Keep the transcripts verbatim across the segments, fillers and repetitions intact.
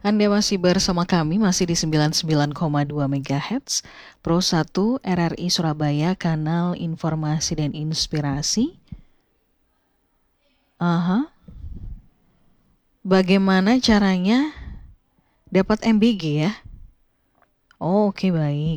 Anda masih bersama kami, masih di sembilan puluh sembilan koma dua megahertz, Pro satu R R I Surabaya, kanal informasi dan inspirasi. Aha. Bagaimana caranya dapat M B G ya? Oh, oke, baik.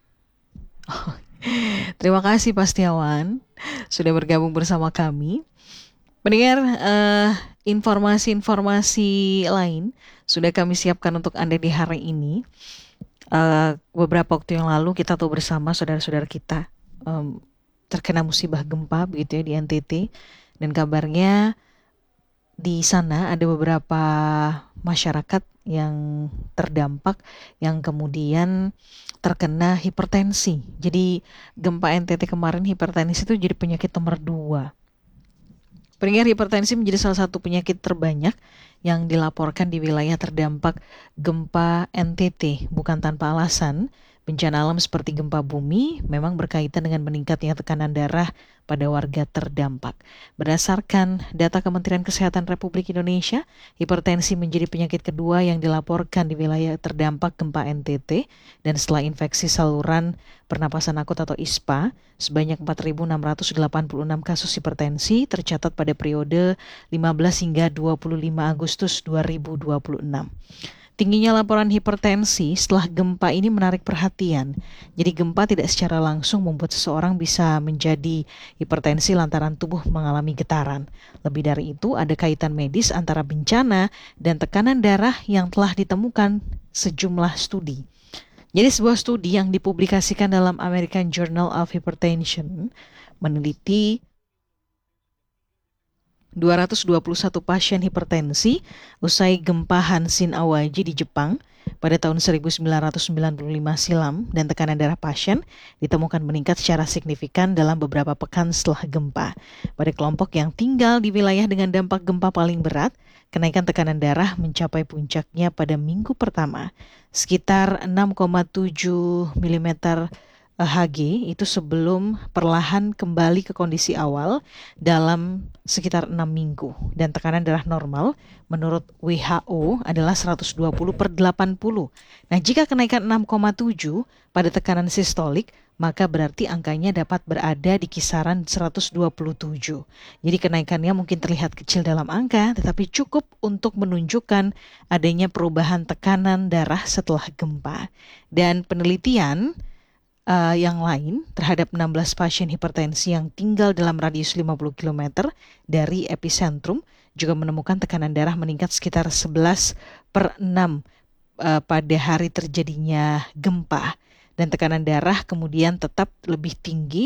Terima kasih Pak Setiawan sudah bergabung bersama kami. Pendengar, eh, informasi-informasi lain sudah kami siapkan untuk Anda di hari ini. Eh, beberapa waktu yang lalu kita tahu bersama saudara-saudara kita em, terkena musibah gempa begitu ya di N T T, dan kabarnya di sana ada beberapa masyarakat yang terdampak yang kemudian terkena hipertensi. Jadi gempa N T T kemarin, hipertensi itu jadi penyakit nomor dua. Pendengar, hipertensi menjadi salah satu penyakit terbanyak yang dilaporkan di wilayah terdampak gempa N T T. Bukan tanpa alasan, bencana alam seperti gempa bumi memang berkaitan dengan meningkatnya tekanan darah pada warga terdampak. Berdasarkan data Kementerian Kesehatan Republik Indonesia, hipertensi menjadi penyakit kedua yang dilaporkan di wilayah terdampak gempa N T T, dan setelah infeksi saluran pernapasan akut atau I S P A, sebanyak empat ribu enam ratus delapan puluh enam kasus hipertensi tercatat pada periode lima belas hingga dua puluh lima Agustus dua ribu dua puluh enam. Tingginya laporan hipertensi setelah gempa ini menarik perhatian. Jadi gempa tidak secara langsung membuat seseorang bisa menjadi hipertensi lantaran tubuh mengalami getaran. Lebih dari itu, ada kaitan medis antara bencana dan tekanan darah yang telah ditemukan sejumlah studi. Jadi sebuah studi yang dipublikasikan dalam American Journal of Hypertension meneliti dua ratus dua puluh satu pasien hipertensi usai gempa Hanshin Awaji di Jepang pada tahun seribu sembilan ratus sembilan puluh lima silam, dan tekanan darah pasien ditemukan meningkat secara signifikan dalam beberapa pekan setelah gempa. Pada kelompok yang tinggal di wilayah dengan dampak gempa paling berat, kenaikan tekanan darah mencapai puncaknya pada minggu pertama, sekitar enam koma tujuh milimeter Hg, itu sebelum perlahan kembali ke kondisi awal dalam sekitar enam minggu. Dan tekanan darah normal menurut W H O adalah seratus dua puluh per delapan puluh. Nah, jika kenaikan enam koma tujuh pada tekanan sistolik, maka berarti angkanya dapat berada di kisaran seratus dua puluh tujuh. Jadi kenaikannya mungkin terlihat kecil dalam angka, tetapi cukup untuk menunjukkan adanya perubahan tekanan darah setelah gempa. Dan penelitian Uh, yang lain terhadap enam belas pasien hipertensi yang tinggal dalam radius lima puluh kilometer dari epicentrum juga menemukan tekanan darah meningkat sekitar sebelas per enam uh, pada hari terjadinya gempa, dan tekanan darah kemudian tetap lebih tinggi